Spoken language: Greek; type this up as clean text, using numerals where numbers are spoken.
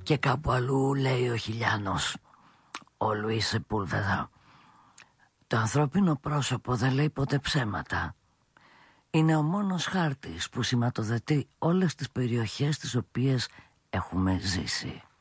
Και κάπου αλλού λέει ο Χιλιάνος, ο Λουίς Σεπούλβεδα, το ανθρώπινο πρόσωπο δεν λέει ποτέ ψέματα. Είναι ο μόνος χάρτης που σηματοδοτεί όλες τις περιοχές τις οποίες έχουμε ζήσει.